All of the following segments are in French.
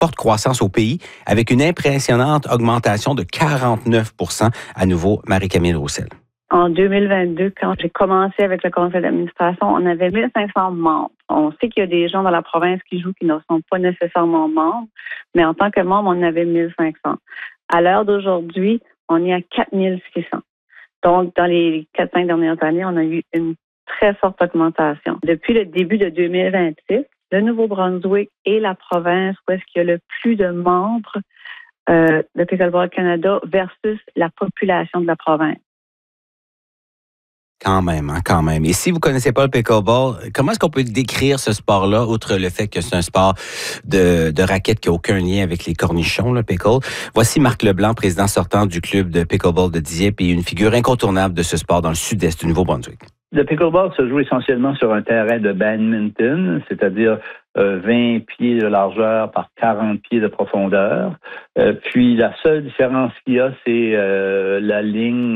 forte croissance au pays, avec une impressionnante augmentation de 49 %. À nouveau, Marie-Camille Roussel. En 2022, quand j'ai commencé avec le conseil d'administration, on avait 1500 membres. On sait qu'il y a des gens dans la province qui jouent qui ne sont pas nécessairement membres, mais en tant que membre, on avait 1500. À l'heure d'aujourd'hui, on est à 4600. Donc, dans les 4-5 dernières années, on a eu une très forte augmentation. Depuis le début de 2026, le Nouveau-Brunswick est la province où est-ce qu'il y a le plus de membres de Pickleball Canada versus la population de la province. Quand même. Et si vous connaissez pas le pickleball, comment est-ce qu'on peut décrire ce sport-là, outre le fait que c'est un sport de raquettes qui n'a aucun lien avec les cornichons, le pickle? Voici Marc Leblanc, président sortant du club de pickleball de Dieppe et une figure incontournable de ce sport dans le sud-est du Nouveau-Brunswick. Le pickleball se joue essentiellement sur un terrain de badminton, c'est-à-dire 20 pieds de largeur par 40 pieds de profondeur. Puis la seule différence qu'il y a, c'est la ligne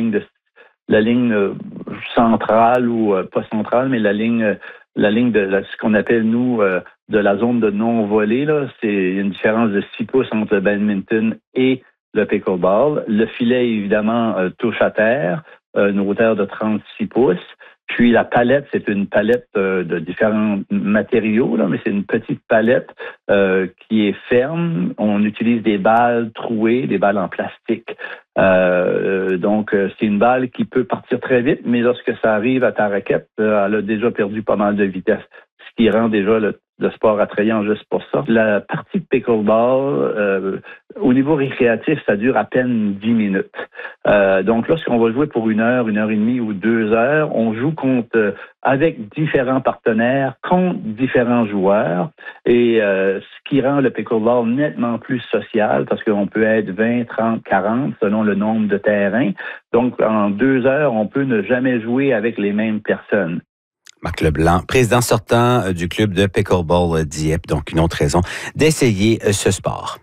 centrale ou pas centrale, mais la ligne de ce qu'on appelle, nous, de la zone de non-volée. Là, c'est une différence de 6 pouces entre le badminton et le pickleball. Le filet, évidemment, touche à terre, une hauteur de 36 pouces. Puis la palette, c'est une palette de différents matériaux, là, mais c'est une petite palette qui est ferme. On utilise des balles trouées, des balles en plastique. Donc, c'est une balle qui peut partir très vite, mais lorsque ça arrive à ta raquette, elle a déjà perdu pas mal de vitesse, ce qui rend déjà le sport attrayant juste pour ça. La partie de pickleball, au niveau récréatif, ça dure à peine 10 minutes. Donc, lorsqu'on va jouer pour 1 heure et demie ou 2 heures, on joue avec différents partenaires, contre différents joueurs. Et ce qui rend le pickleball nettement plus social, parce qu'on peut être 20, 30, 40 selon le nombre de terrains. Donc, en 2 heures, on peut ne jamais jouer avec les mêmes personnes. Marc Leblanc, président sortant du club de pickleball Dieppe, donc une autre raison d'essayer ce sport.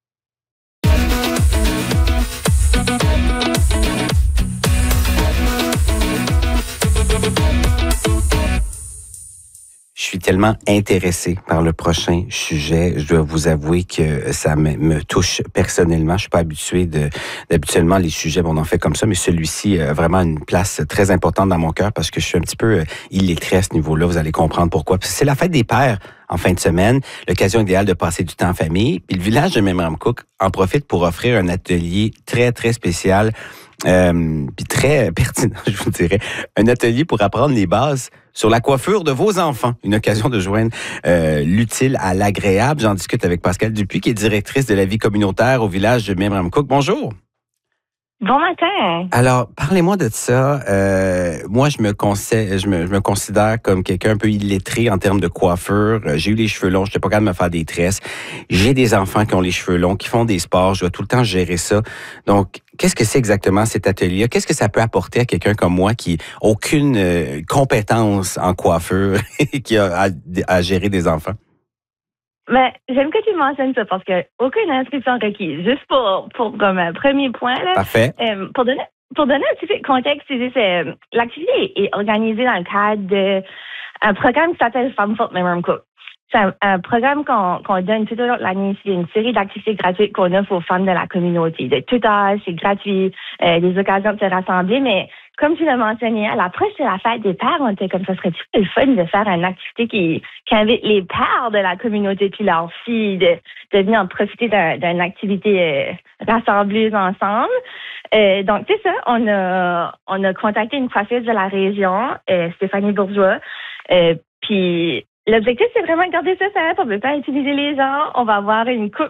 Je suis tellement intéressé par le prochain sujet. Je dois vous avouer que ça me touche personnellement. Je suis pas habituellement les sujets, on en fait comme ça, mais celui-ci a vraiment une place très importante dans mon cœur parce que je suis un petit peu illettré à ce niveau-là. Vous allez comprendre pourquoi. C'est la fête des pères en fin de semaine, l'occasion idéale de passer du temps en famille. Puis le village de Memramcook en profite pour offrir un atelier très, très spécial puis très pertinent, je vous dirais. Un atelier pour apprendre les bases sur la coiffure de vos enfants. Une occasion de joindre l'utile à l'agréable. J'en discute avec Pascale Dupuis, qui est directrice de la vie communautaire au village de Memramcook. Bonjour. Bon matin. Alors, parlez-moi de ça. Moi, je me considère comme quelqu'un un peu illettré en termes de coiffure. J'ai eu les cheveux longs, je n'étais pas capable de me faire des tresses. J'ai des enfants qui ont les cheveux longs, qui font des sports. Je dois tout le temps gérer ça. Donc, qu'est-ce que c'est exactement cet atelier? Qu'est-ce que ça peut apporter à quelqu'un comme moi qui n'a aucune compétence en coiffure et qui a à gérer des enfants? Ben, j'aime que tu mentionnes ça parce que aucune inscription requise. Juste pour comme un premier point, là. Parfait. Pour donner un petit peu de contexte, l'activité est organisée dans le cadre d'un programme qui s'appelle Femmes Fortes Memramcook. C'est un programme qu'on donne tout au long de l'année. C'est une série d'activités gratuites qu'on offre aux femmes de la communauté. De tout âge, c'est gratuit, des occasions de se rassembler, mais comme tu l'as mentionné, à l'approche de la fête des pères, on était comme ça serait le fun de faire une activité qui invite les pères de la communauté puis leurs filles de venir en profiter d'une activité rassembleuse ensemble. Donc, c'est ça, on a contacté une coiffeuse de la région, Stéphanie Bourgeois, puis l'objectif, c'est vraiment de garder ça simple. On ne veut pas utiliser les gens. On va avoir une coupe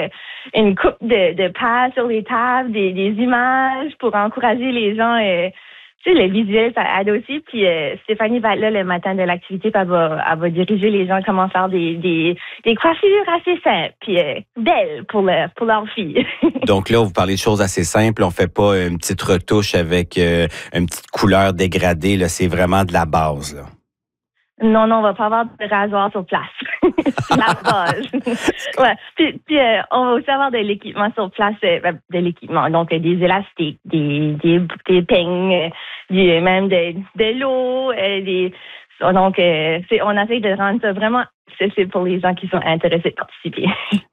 de pages sur les tables, des images pour encourager les gens. Tu sais, le visuel, ça aide aussi. Puis Stéphanie va être là le matin de l'activité. Elle va diriger les gens comment faire des coiffures assez simples puis belles pour leurs filles. Donc là, vous parlez de choses assez simples. On fait pas une petite retouche avec une petite couleur dégradée. Là, c'est vraiment de la base, là. Non, on va pas avoir de rasoir sur place. C'est la base. Ouais. Puis on va aussi avoir de l'équipement sur place, de l'équipement. Donc, des élastiques, des peignes, même de l'eau, donc, on essaie de rendre ça vraiment accessible pour les gens qui sont intéressés de participer.